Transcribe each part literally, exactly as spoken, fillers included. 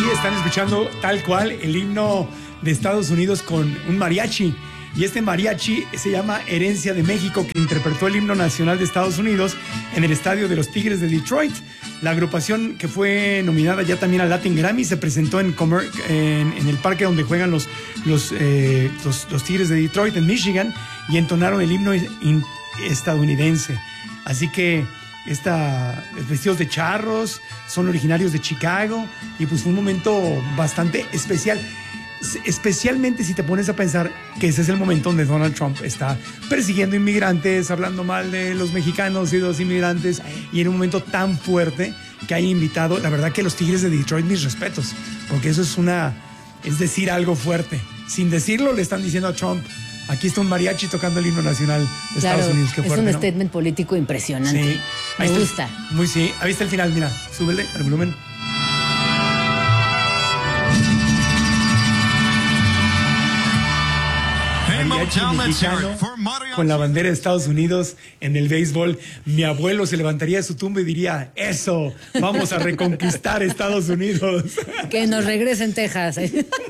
están escuchando tal cual el himno de Estados Unidos con un mariachi. Y este mariachi se llama Herencia de México, que interpretó el himno nacional de Estados Unidos en el estadio de los Tigres de Detroit. La agrupación, que fue nominada ya también al Latin Grammy, se presentó en, Comer en, en el parque donde juegan los, los, eh, los, los Tigres de Detroit, en Michigan, y entonaron el himno estadounidense. Así que esta, vestidos de charros, son originarios de Chicago, y pues fue un momento bastante especial. Especialmente si te pones a pensar que ese es el momento donde Donald Trump está persiguiendo inmigrantes, hablando mal de los mexicanos y de los inmigrantes, y en un momento tan fuerte que hay invitado. La verdad que los Tigres de Detroit, mis respetos, porque eso es una, es decir algo fuerte. Sin decirlo, le están diciendo a Trump: aquí está un mariachi tocando el himno nacional de claro, Estados Unidos. Qué fuerte, es un ¿no? statement político impresionante. Sí. Me ahí gusta. Está, muy sí. Ahí está el final, mira, súbele al volumen. Mariachi mexicano con la bandera de Estados Unidos en el béisbol. Mi abuelo se levantaría de su tumba y diría: eso, vamos a reconquistar Estados Unidos. Que nos regresen Texas.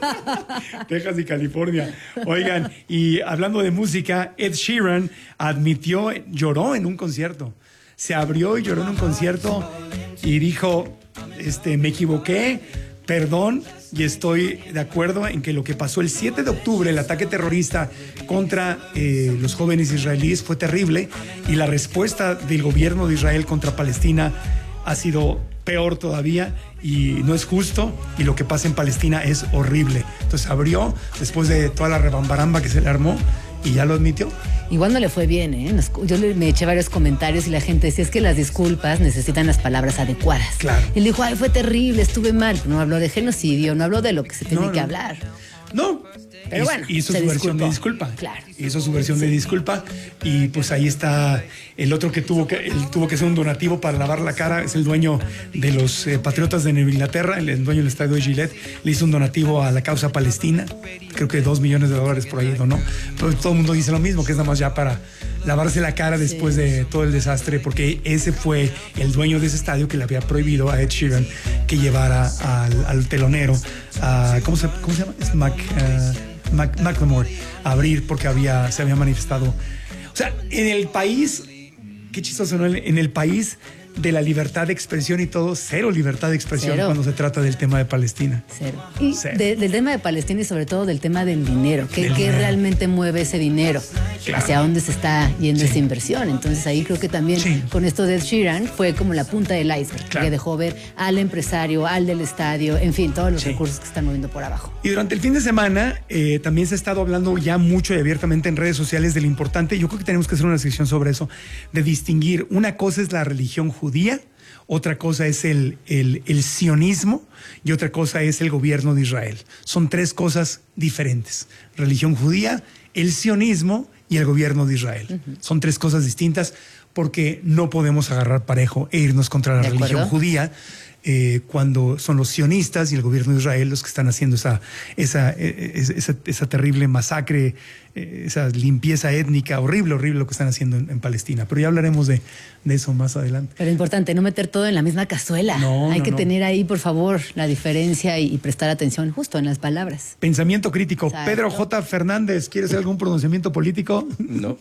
Texas y California. Oigan, y hablando de música, Ed Sheeran admitió, lloró en un concierto. Se abrió y lloró en un concierto y dijo: este, me equivoqué, perdón, y estoy de acuerdo en que lo que pasó el siete de octubre, el ataque terrorista contra eh, los jóvenes israelíes, fue terrible, y la respuesta del gobierno de Israel contra Palestina ha sido peor todavía, y no es justo, y lo que pasa en Palestina es horrible. Entonces abrió después de toda la rebambaramba que se le armó, y ya lo admitió. Igual no le fue bien, ¿eh? Yo le, me eché varios comentarios y la gente decía: es que las disculpas necesitan las palabras adecuadas. Claro. Y él dijo: ay, fue terrible, estuve mal. No habló de genocidio, no habló de lo que se tiene no, que no. hablar. No, pero bueno, hizo se su versión disculpó. de disculpa. Claro. Hizo su versión de disculpa, y pues ahí está el otro que tuvo que él tuvo que hacer un donativo para lavar la cara. Es el dueño de los eh, Patriotas de Nueva Inglaterra, el, el dueño del estadio de Gillette. Le hizo un donativo a la causa palestina. Creo que dos millones de dólares por ahí donó. Pero todo el mundo dice lo mismo, que es nada más ya para lavarse la cara después sí. de todo el desastre, porque ese fue el dueño de ese estadio que le había prohibido a Ed Sheeran que llevara al, al telonero, a, ¿cómo, se, ¿cómo se llama? Es Mac, uh, Mac, Macklemore, a abrir, porque había, se había manifestado. O sea, en el país, qué chistoso, ¿no? En el país de la libertad de expresión y todo, cero libertad de expresión cero. Cuando se trata del tema de Palestina. Cero. Y cero. De, del tema de Palestina, y sobre todo del tema del dinero. ¿Qué, ¿qué realmente mueve ese dinero? Claro. ¿Hacia dónde se está yendo sí. esa inversión? Entonces ahí creo que también sí. con esto de Ed Sheeran fue como la punta del iceberg, claro. que dejó ver al empresario, al del estadio, en fin, todos los sí. recursos que están moviendo por abajo. Y durante el fin de semana eh, también se ha estado hablando ya mucho y abiertamente en redes sociales de lo importante, yo creo que tenemos que hacer una sección sobre eso, de distinguir. Una cosa es la religión judía, judía, otra cosa es el, el, el sionismo, y otra cosa es el gobierno de Israel. Son tres cosas diferentes: religión judía, el sionismo y el gobierno de Israel. Uh-huh. Son tres cosas distintas, porque no podemos agarrar parejo e irnos contra la religión judía eh, cuando son los sionistas y el gobierno de Israel los que están haciendo esa, esa, esa, esa, esa terrible masacre, esa limpieza étnica horrible, horrible lo que están haciendo en, en Palestina. Pero ya hablaremos de, de eso más adelante. Pero es importante no meter todo en la misma cazuela. No, Hay no, que no. tener ahí, por favor, la diferencia y, y prestar atención justo en las palabras. Pensamiento crítico. Exacto. Pedro J. Fernández, ¿quieres hacer algún pronunciamiento político? No.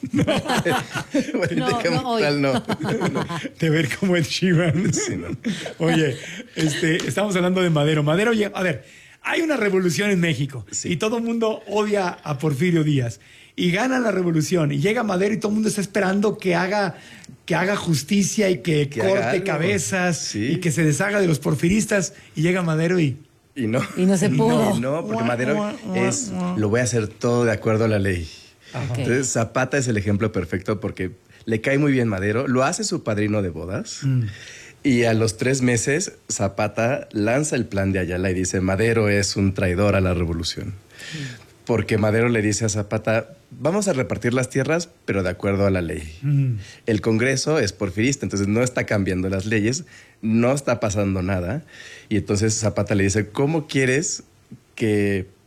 no, no, tal, no. De ver cómo es Sheeran. Sí, no. Oye, este, estamos hablando de Madero. Madero, a ver, hay una revolución en México, sí. y todo el mundo odia a Porfirio Díaz, y gana la revolución, y llega Madero y todo el mundo está esperando que haga, que haga justicia y que, que corte cabezas, sí. y que se deshaga de los porfiristas, y llega Madero y... Y no. Y no se pudo. No, no, porque Madero es, lo voy a hacer todo de acuerdo a la ley. Okay. Entonces Zapata es el ejemplo perfecto, porque le cae muy bien Madero, lo hace su padrino de bodas, mm. y a los tres meses Zapata lanza el plan de Ayala y dice: Madero es un traidor a la revolución. Mm. Porque Madero le dice a Zapata: vamos a repartir las tierras, pero de acuerdo a la ley. Mm. El Congreso es porfirista, entonces no está cambiando las leyes, no está pasando nada. Y entonces Zapata le dice: ¿cómo quieres que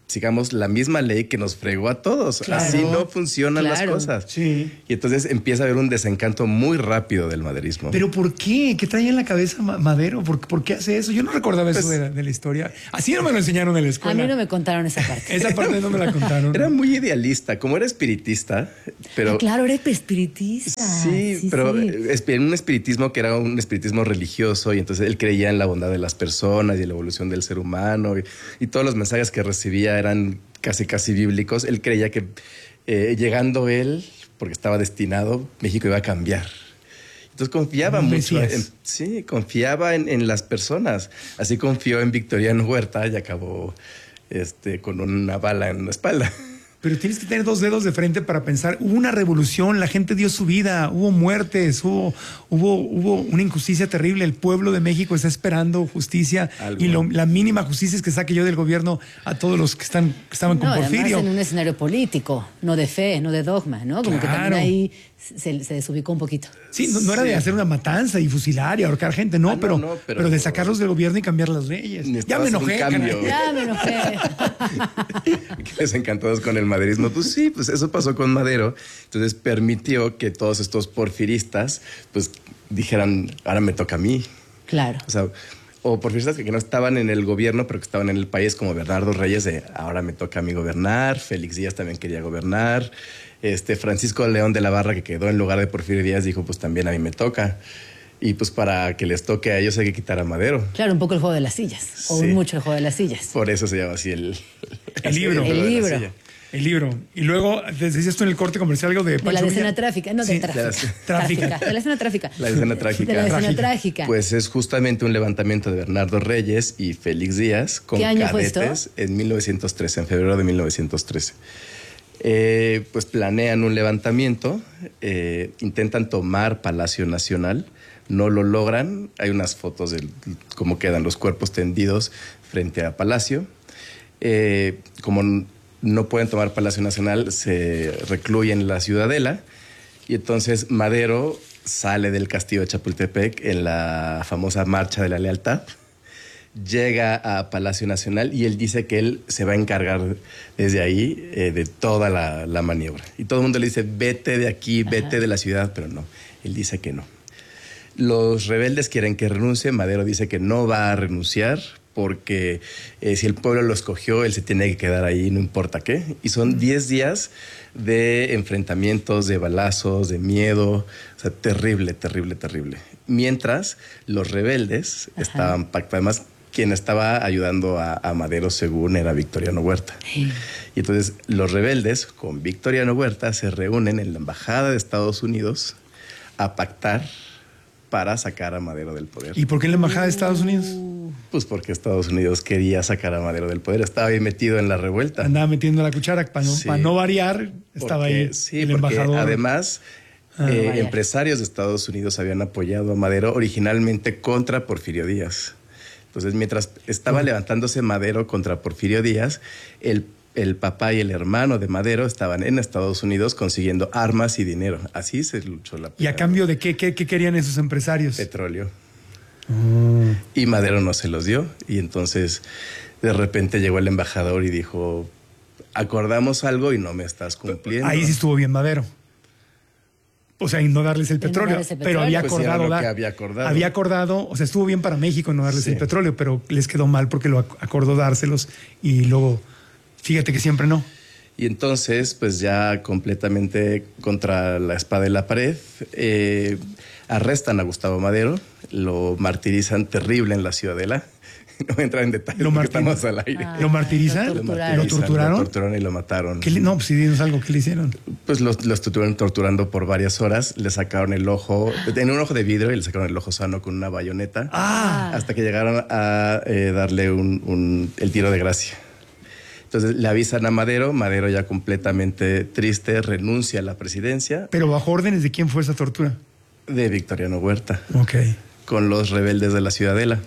sigamos la misma ley que nos fregó a todos. Claro, así no funcionan claro. las cosas. Sí. Y entonces empieza a haber un desencanto muy rápido del maderismo. ¿Pero por qué? ¿Qué trae en la cabeza Madero? ¿Por, ¿por qué hace eso? Yo no recordaba pues, eso de la, de la historia. Así no me lo enseñaron en la escuela. A mí no me contaron esa parte. Esa parte no me la contaron. Era muy idealista. Como era espiritista, pero... Ah, claro, era espiritista. Sí, sí pero sí. un espiritismo que era un espiritismo religioso y entonces él creía en la bondad de las personas y en la evolución del ser humano y, y todos los mensajes que recibía eran casi casi bíblicos. Él creía que eh, llegando él, porque estaba destinado, México iba a cambiar. Entonces confiaba mucho en, sí, confiaba en, en las personas. Así confió en Victoriano Huerta y acabó este, con una bala en la espalda. Pero tienes que tener dos dedos de frente para pensar. Hubo una revolución, la gente dio su vida, hubo muertes, hubo, hubo, hubo una injusticia terrible. El pueblo de México está esperando justicia. Algo. Y lo, la mínima justicia es que saque yo del gobierno a todos los que, están, que estaban no, con Porfirio. Además en un escenario político, no de fe, no de dogma, ¿no? Como claro. que también ahí se, se desubicó un poquito. Sí, no, no era de hacer una matanza y fusilar y ahorcar gente, no, ah, no, pero, no pero, pero de sacarlos del gobierno y cambiar las leyes. Ya me enojé. Ya me enojé. Desencantados con el maderismo. Pues sí, pues eso pasó con Madero. Entonces permitió que todos estos porfiristas pues dijeran, ahora me toca a mí. Claro. O sea, o porfiristas que no estaban en el gobierno, pero que estaban en el país, como Bernardo Reyes, de ahora me toca a mí gobernar. Félix Díaz también quería gobernar. Este Francisco León de la Barra, que quedó en lugar de Porfirio Díaz, dijo, pues también a mí me toca. Y pues para que les toque a ellos hay que quitar a Madero. Claro, un poco el juego de las sillas. Sí. O mucho el juego de las sillas. Por eso se llama así el... El libro. El libro. El libro. Y luego, decías tú en el corte comercial algo de... De la escena tráfica. No, de sí, tráfica. Tráfica. De la escena tráfica. La escena trágica. De la escena trágica. Pues es justamente un levantamiento de Bernardo Reyes y Félix Díaz con ¿Qué año cadetes fue esto? En mil novecientos trece, en febrero de mil novecientos trece. Eh, pues planean un levantamiento, eh, intentan tomar Palacio Nacional, no lo logran. Hay unas fotos de cómo quedan los cuerpos tendidos frente a Palacio. Eh, como no pueden tomar Palacio Nacional, se recluyen en la Ciudadela y entonces Madero sale del castillo de Chapultepec en la famosa Marcha de la Lealtad. Llega a Palacio Nacional y él dice que él se va a encargar desde ahí eh, de toda la, la maniobra. Y todo el mundo le dice, vete de aquí, vete Ajá. de la ciudad, pero no, él dice que no. Los rebeldes quieren que renuncie, Madero dice que no va a renunciar porque eh, si el pueblo lo escogió, él se tiene que quedar ahí, no importa qué. Y son diez días de enfrentamientos, de balazos, de miedo, o sea, terrible, terrible, terrible. Mientras los rebeldes Ajá. estaban pactados, además quien estaba ayudando a, a Madero según era Victoriano Huerta. Sí. Y entonces los rebeldes con Victoriano Huerta se reúnen en la embajada de Estados Unidos a pactar para sacar a Madero del poder. ¿Y por qué en la embajada de Estados Unidos? Pues porque Estados Unidos quería sacar a Madero del poder, estaba ahí metido en la revuelta. Andaba metiendo la cuchara para no, sí. para no variar, estaba porque, ahí sí, el embajador. Además, ah, eh, empresarios de Estados Unidos habían apoyado a Madero originalmente contra Porfirio Díaz. Entonces, mientras estaba uh-huh. levantándose Madero contra Porfirio Díaz, el El papá y el hermano de Madero estaban en Estados Unidos consiguiendo armas y dinero. Así se luchó la pelea. ¿Y a cambio de qué, qué, qué querían esos empresarios? Petróleo. Mm. Y Madero no se los dio. Y entonces, de repente llegó el embajador y dijo, acordamos algo y no me estás cumpliendo. Ahí sí estuvo bien Madero. O sea, y no darles el petróleo. No petróleo. Pero había acordado, pues dar, había acordado. Había acordado, o sea, estuvo bien para México no darles sí. el petróleo, pero les quedó mal porque lo acordó dárselos y luego... Fíjate que siempre no. Y entonces, pues ya completamente contra la espada y la pared, eh, arrestan a Gustavo Madero, lo martirizan terrible en la Ciudadela. No voy a entrar en detalle porque estamos al aire. Ah, ¿Lo martirizan? Lo, ¿Lo torturaron? Lo torturaron y lo mataron. ¿Qué le, no, pues si dinos algo, ¿qué le hicieron? Pues lo, lo estuvieron torturando por varias horas. Le sacaron el ojo, tenía un ojo de vidrio y le sacaron el ojo sano con una bayoneta. Ah. Hasta que llegaron a eh, darle un, un, el tiro de gracia. Entonces le avisan a Madero, Madero ya completamente triste, renuncia a la presidencia. ¿Pero bajo órdenes de quién fue esa tortura? De Victoriano Huerta. Ok. Con los rebeldes de la Ciudadela.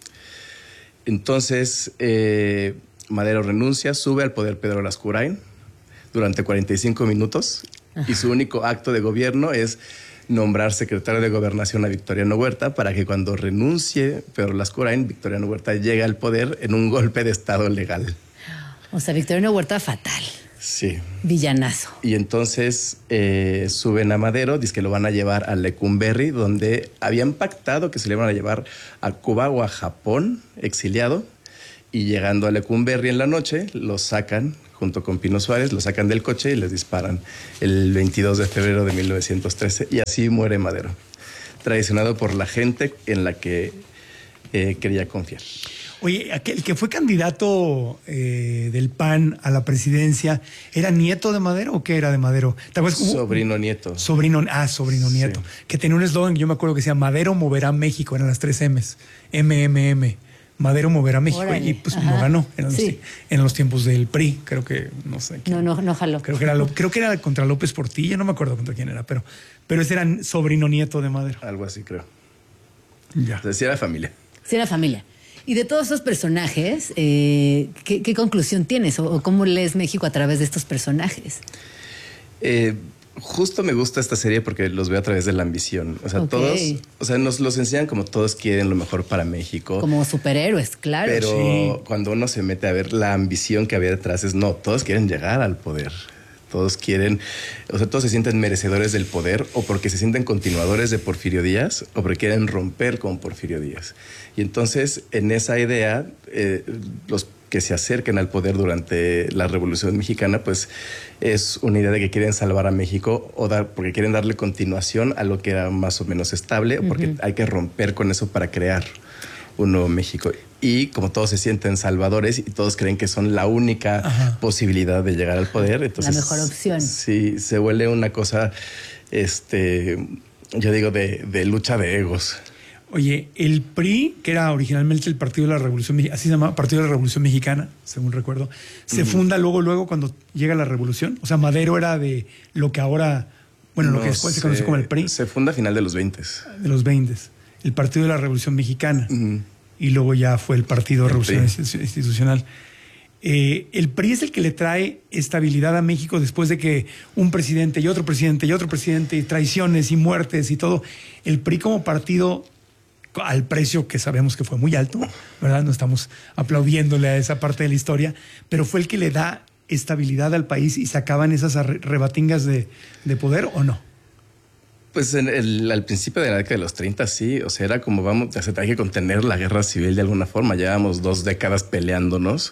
Entonces, eh, Madero renuncia, sube al poder Pedro Lascurain durante cuarenta y cinco minutos. Ajá. Y su único acto de gobierno es nombrar secretario de Gobernación a Victoriano Huerta para que cuando renuncie Pedro Lascurain, Victoriano Huerta llegue al poder en un golpe de Estado legal. O sea, Victoriano Huerta fatal. Sí. Villanazo. Y entonces eh, suben a Madero, dicen que lo van a llevar a Lecumberri, donde habían pactado que se le iban a llevar a Cuba o a Japón, exiliado, y llegando a Lecumberri en la noche, lo sacan junto con Pino Suárez, lo sacan del coche y les disparan el veintidós de febrero de mil novecientos trece, y así muere Madero, traicionado por la gente en la que eh, quería confiar. Oye, aquel que fue candidato eh, del P A N a la presidencia, ¿era nieto de Madero o qué era de Madero? ¿Te acuerdas? Sobrino nieto. Sobrino, ah, sobrino nieto. Sí. Que tenía un eslogan que yo me acuerdo que decía Madero moverá México, eran las tres M's. M M M. Madero moverá México. Órale. Y pues Ajá. no ganó. Eran sí. los, en los tiempos del P R I, creo que, no sé. Quién. No, no, no jaló. Creo que, era, creo que era contra López Portilla, no me acuerdo contra quién era, pero, pero ese era sobrino nieto de Madero. Algo así, creo. Ya. O sea, sí era familia. Sí era familia. Y de todos esos personajes, eh, ¿qué, ¿qué conclusión tienes? O, ¿O cómo lees México a través de estos personajes? Eh, justo me gusta esta serie porque los veo a través de la ambición. O sea, okay. todos, o sea, nos los enseñan como todos quieren lo mejor para México. Como superhéroes, claro. Pero sí. cuando uno se mete a ver la ambición que había detrás es, no, todos quieren llegar al poder. Todos quieren, o sea, todos se sienten merecedores del poder o porque se sienten continuadores de Porfirio Díaz o porque quieren romper con Porfirio Díaz. Y entonces, en esa idea, eh, los que se acerquen al poder durante la Revolución Mexicana, pues es una idea de que quieren salvar a México o dar, porque quieren darle continuación a lo que era más o menos estable, uh-huh. porque hay que romper con eso para crear un nuevo México. Y como todos se sienten salvadores y todos creen que son la única Ajá. posibilidad de llegar al poder, entonces la mejor opción. Sí, se vuelve una cosa, este, yo digo, de, de lucha de egos. Oye, el P R I, que era originalmente el Partido de la Revolución Mexicana, así se llama, Partido de la Revolución Mexicana, según recuerdo, se uh-huh. funda luego, luego cuando llega la Revolución. O sea, Madero era de lo que ahora, bueno, no, lo que después se, se conoce como el P R I. Se funda a final de los veinte. De los veinte. El Partido de la Revolución Mexicana. Uh-huh. Y luego ya fue el Partido de Revolución Institucional. Eh, el P R I es el que le trae estabilidad a México después de que un presidente y otro presidente y otro presidente y traiciones y muertes y todo. El P R I como partido, al precio que sabemos que fue muy alto, ¿verdad? No estamos aplaudiéndole a esa parte de la historia, pero fue el que le da estabilidad al país y sacaban esas rebatingas de, de poder, ¿o no? Pues en el, al principio de la década de los treinta, sí. O sea, era como, vamos, o sea, hay que contener la guerra civil de alguna forma. Llevamos dos décadas peleándonos.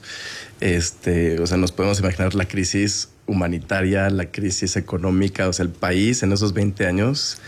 Este, o sea, nos podemos imaginar la crisis humanitaria, la crisis económica. O sea, el país en esos veinte años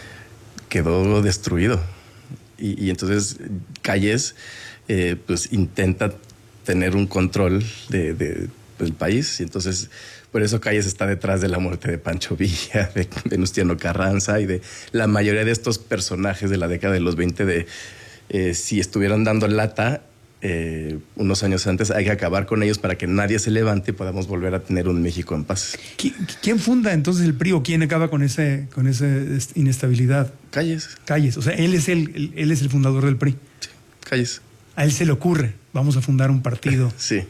quedó destruido. Y, y entonces Calles, eh, pues, intenta tener un control de, de, del país. Y entonces... Por eso Calles está detrás de la muerte de Pancho Villa, de Venustiano Carranza y de la mayoría de estos personajes de la década de los veinte de eh, si estuvieron dando lata eh, unos años antes, hay que acabar con ellos para que nadie se levante y podamos volver a tener un México en paz. ¿Quién funda entonces el P R I o quién acaba con ese con esa inestabilidad? Calles. Calles, o sea, él es el, él es el fundador del P R I. Sí, Calles. A él se le ocurre, vamos a fundar un partido. Sí.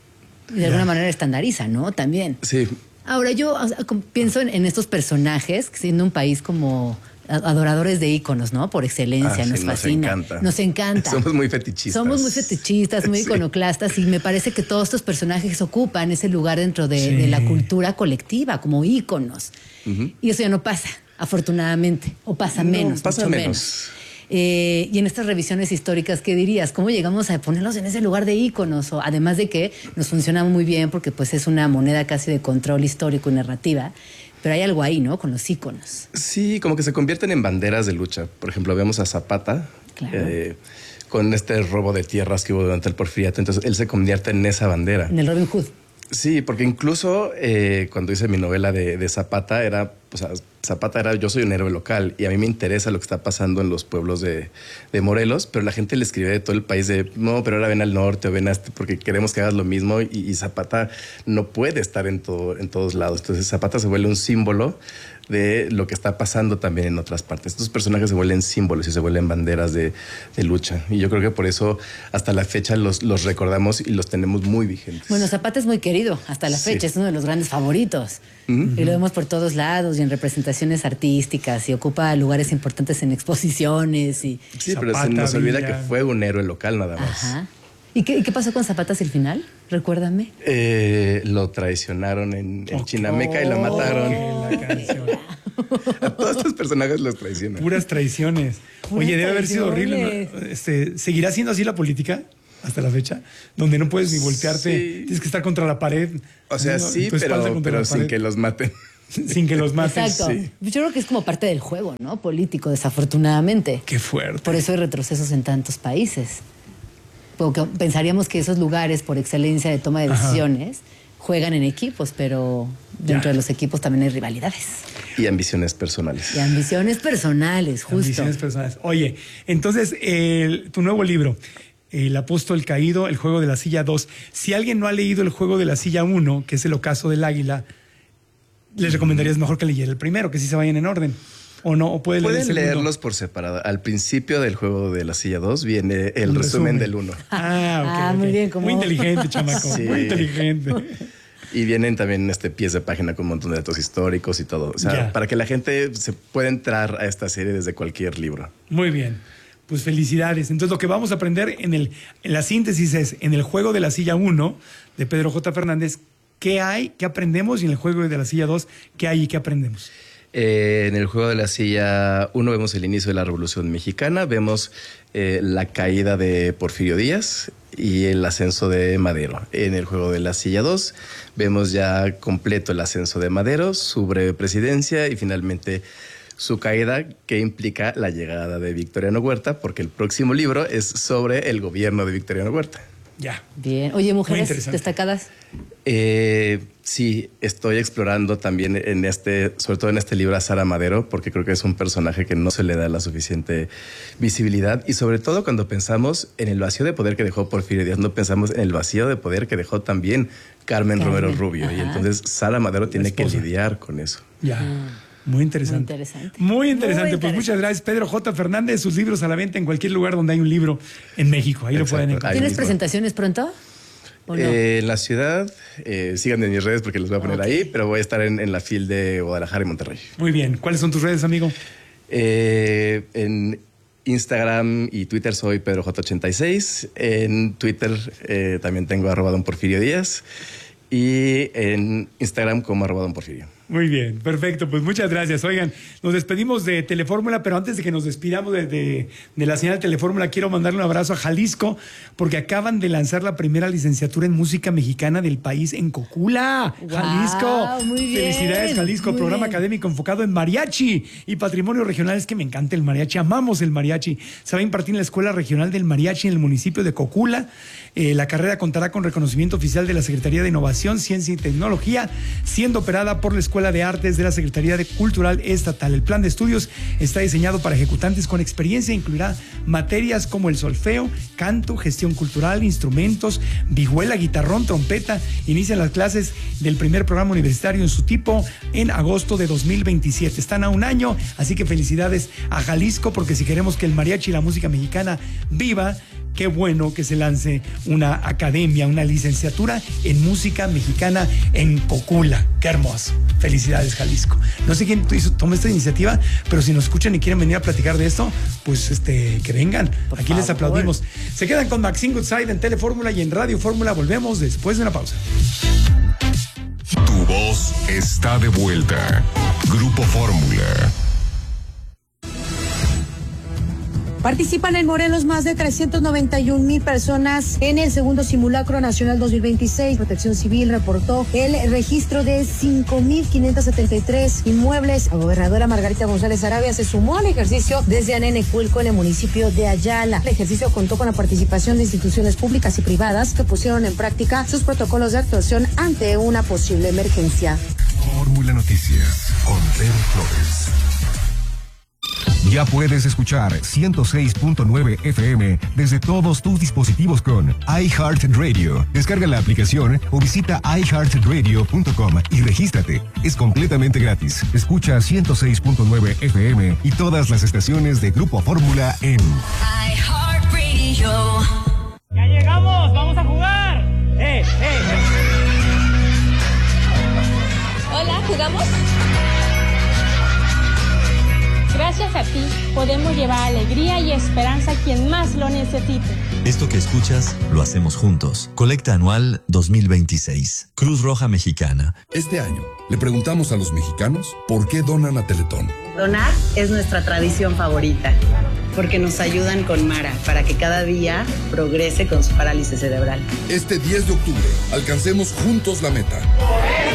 Y de alguna manera estandariza, ¿no? También. Sí. Ahora, yo o sea, pienso en, en estos personajes, siendo un país como adoradores de íconos, ¿no? Por excelencia, ah, sí, nos fascina. Nos encanta. Nos encanta. Somos muy fetichistas. Somos muy fetichistas, muy sí. iconoclastas, y me parece que todos estos personajes ocupan ese lugar dentro de, sí. de la cultura colectiva, como íconos. Uh-huh. Y eso ya no pasa, afortunadamente, o pasa no, menos, pasa mucho menos. menos. Eh, y en estas revisiones históricas, ¿qué dirías? ¿Cómo llegamos a ponerlos en ese lugar de íconos? O, además de que nos funciona muy bien porque pues es una moneda casi de control histórico y narrativa, pero hay algo ahí, ¿no? Con los íconos. Sí, como que se convierten en banderas de lucha. Por ejemplo, vemos a Zapata claro. eh, con este robo de tierras que hubo durante el Porfiriato. Entonces él se convierte en esa bandera. En el Robin Hood. Sí, porque incluso eh, cuando hice mi novela de, de Zapata, era, o sea, Zapata era, yo soy un héroe local y a mí me interesa lo que está pasando en los pueblos de, de Morelos, pero la gente le escribía de todo el país de, no, pero ahora ven al norte o ven a este porque queremos que hagas lo mismo y, y Zapata no puede estar en, todo, en todos lados. Entonces Zapata se vuelve un símbolo de lo que está pasando también en otras partes. Estos personajes se vuelven símbolos y se vuelven banderas de, de lucha. Y yo creo que por eso hasta la fecha los, los recordamos y los tenemos muy vigentes. Bueno, Zapata es muy querido hasta la fecha, sí. es uno de los grandes favoritos. Uh-huh. Y lo vemos por todos lados y en representaciones artísticas y ocupa lugares importantes en exposiciones. Y... Sí, Zapata, pero se nos olvida Villa. Que fue un héroe local nada más. Ajá. ¿Y qué, ¿Y qué pasó con Zapata hacia el final? Recuérdame. Eh, lo traicionaron en, en oh, Chinameca y lo mataron. Oh, la canción. A todos estos personajes los traicionan. Puras traiciones. Puras Oye, debe traiciones. haber sido horrible, ¿no? Este, ¿Seguirá siendo así la política hasta la fecha? Donde no puedes ni voltearte, sí. Tienes que estar contra la pared. O sea, ¿no? sí, pero, pero sin que los maten. Sin que los maten. Exacto. Sí. Yo creo que es como parte del juego, ¿no? Político, desafortunadamente. Qué fuerte. Por eso hay retrocesos en tantos países. Porque pensaríamos que esos lugares, por excelencia de toma de decisiones, Ajá. juegan en equipos, pero dentro ya. de los equipos también hay rivalidades. Y ambiciones personales. Y ambiciones personales, justo. Ambiciones personales. Oye, entonces, el, tu nuevo libro, El Apóstol Caído, El Juego de la Silla dos. Si alguien no ha leído El Juego de la Silla uno, que es El Ocaso del Águila, les recomendarías mejor que leyera el primero, que sí se vayan en orden. ¿O no? ¿O puede Pueden leer leerlos por separado. Al principio del Juego de la Silla dos viene el resumen, resumen del uno. Ah, okay, ah okay. muy bien. ¿Cómo? Muy inteligente, chamaco. Sí. Muy inteligente. Y vienen también este pies de página con un montón de datos históricos y todo. O sea, yeah. para que la gente se pueda entrar a esta serie desde cualquier libro. Muy bien. Pues felicidades. Entonces lo que vamos a aprender en, el, en la síntesis es, en el Juego de la Silla uno de Pedro J. Fernández, ¿qué hay? ¿Qué aprendemos? Y en el Juego de la Silla dos, ¿qué hay y qué aprendemos? Eh, en el Juego de la Silla uno vemos el inicio de la Revolución Mexicana, vemos eh, la caída de Porfirio Díaz y el ascenso de Madero. En el Juego de la Silla dos vemos ya completo el ascenso de Madero, su breve presidencia y finalmente su caída, que implica la llegada de Victoriano Huerta, porque el próximo libro es sobre el gobierno de Victoriano Huerta. Ya. Bien. Oye, mujeres destacadas. Eh, sí, estoy explorando también en este, sobre todo en este libro, a Sara Madero, porque creo que es un personaje que no se le da la suficiente visibilidad y sobre todo cuando pensamos en el vacío de poder que dejó Porfirio Díaz, no pensamos en el vacío de poder que dejó también Carmen, Carmen. Romero Rubio. Ajá. Y entonces Sara Madero tiene que lidiar con eso. Ya. Ah. Muy interesante. Muy interesante. Muy interesante. Muy pues muchas gracias, Pedro J. Fernández. Sus libros a la venta en cualquier lugar donde hay un libro en México. Ahí Exacto. lo pueden encontrar. ¿Tienes presentaciones pronto? ¿O no? eh, en la ciudad, eh, síganme en mis redes porque los voy a poner okay. ahí, pero voy a estar en, en la FIL de Guadalajara y Monterrey. Muy bien. ¿Cuáles son tus redes, amigo? Eh, en Instagram y Twitter soy Pedro J ochenta y seis. En Twitter eh, también tengo arroba don Porfirio Díaz. Y en Instagram como arroba don Porfirio. Muy bien, perfecto. Pues muchas gracias. Oigan, nos despedimos de Telefórmula, pero antes de que nos despidamos de, de, de la señal Telefórmula, quiero mandarle un abrazo a Jalisco, porque acaban de lanzar la primera licenciatura en música mexicana del país en Cocula, wow, Jalisco. Muy bien. Felicidades, Jalisco, muy programa bien. académico enfocado en mariachi y patrimonio regional. Es que me encanta el mariachi, amamos el mariachi. Se va a impartir en la Escuela Regional del Mariachi en el municipio de Cocula. Eh, la carrera contará con reconocimiento oficial de la Secretaría de Innovación, Ciencia y Tecnología, siendo operada por la Escuela de Artes de la Secretaría de Cultural Estatal. El plan de estudios está diseñado para ejecutantes con experiencia e incluirá materias como el solfeo, canto, gestión cultural, instrumentos, vihuela, guitarrón, trompeta. Inician las clases del primer programa universitario en su tipo en agosto de dos mil veintisiete. Están a un año, así que felicidades a Jalisco, porque si queremos que el mariachi y la música mexicana viva, qué bueno que se lance una academia, una licenciatura en música mexicana en Cocula. Qué hermoso. Felicidades, Jalisco. No sé quién hizo, tomó esta iniciativa, pero si nos escuchan y quieren venir a platicar de esto, pues este, que vengan. Por Aquí favor. Les aplaudimos. Se quedan con Maxine Goodside en Telefórmula y en Radio Fórmula. Volvemos después de una pausa. Tu voz está de vuelta. Grupo Fórmula. Participan en Morelos más de trescientas noventa y un mil personas en el segundo simulacro nacional dos mil veintiséis. Protección Civil reportó el registro de cinco mil quinientos setenta y tres inmuebles. La gobernadora Margarita González Arabia se sumó al ejercicio desde Anenecuilco en el municipio de Ayala. El ejercicio contó con la participación de instituciones públicas y privadas que pusieron en práctica sus protocolos de actuación ante una posible emergencia. Fórmula Noticias con Pedro Flores. Ya puedes escuchar ciento seis punto nueve F M desde todos tus dispositivos con iHeartRadio. Descarga la aplicación o visita i heart radio punto com y regístrate. Es completamente gratis. Escucha ciento seis punto nueve F M y todas las estaciones de Grupo Fórmula en iHeartRadio. ¡Ya llegamos! ¡Vamos a jugar! ¡Eh, eh! Hola, ¿jugamos? Gracias a ti, podemos llevar alegría y esperanza a quien más lo necesite. Esto que escuchas, lo hacemos juntos. Colecta anual dos mil veintiséis. Cruz Roja Mexicana. Este año, le preguntamos a los mexicanos por qué donan a Teletón. Donar es nuestra tradición favorita, porque nos ayudan con Mara para que cada día progrese con su parálisis cerebral. Este diez de octubre, alcancemos juntos la meta.